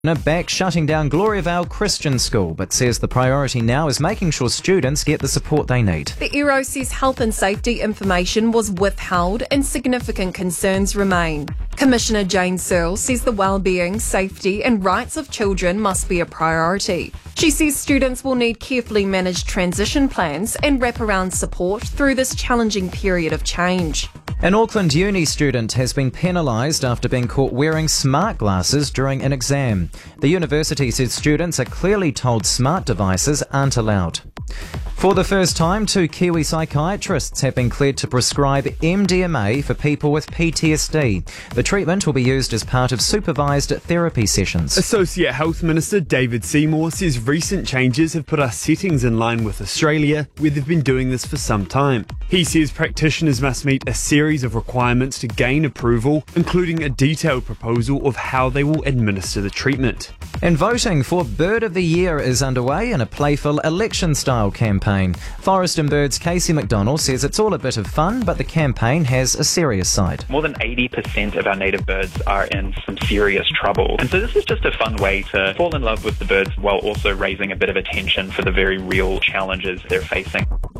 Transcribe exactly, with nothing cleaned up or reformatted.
Back shutting down Gloriavale Christian School, but says the priority now is making sure students get the support they need. The E R O says health and safety information was withheld and significant concerns remain. Commissioner Jane Searle says the well-being, safety and rights of children must be a priority. She says students will need carefully managed transition plans and wraparound support through this challenging period of change. An Auckland uni student has been penalised after being caught wearing smart glasses during an exam. The university says students are clearly told smart devices aren't allowed. For the first time, two Kiwi psychiatrists have been cleared to prescribe M D M A for people with P T S D. The treatment will be used as part of supervised therapy sessions. Associate Health Minister David Seymour says recent changes have put our settings in line with Australia, where they've been doing this for some time. He says practitioners must meet a series of requirements to gain approval, including a detailed proposal of how they will administer the treatment. And voting for Bird of the Year is underway in a playful election-style campaign. Forest and Birds Casey McDonald says it's all a bit of fun, but the campaign has a serious side. More than eighty percent of our native birds are in some serious trouble. And so this is just a fun way to fall in love with the birds while also raising a bit of attention for the very real challenges they're facing.